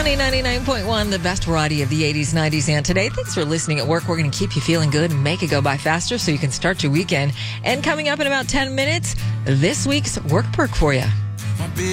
Money 99.1, the best variety of the 80s, 90s, and today. Thanks for listening at work. We're going to keep you feeling good and make it go by faster so you can start your weekend. And coming up in about 10 minutes, this week's work perk for you.